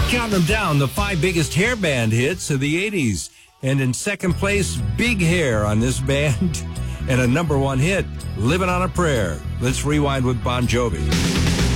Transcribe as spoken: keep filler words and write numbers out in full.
Counting them down, the five biggest hair band hits of the eighties. And in second place, Big Hair on this band. And a number one hit, Living on a Prayer. Let's rewind with Bon Jovi.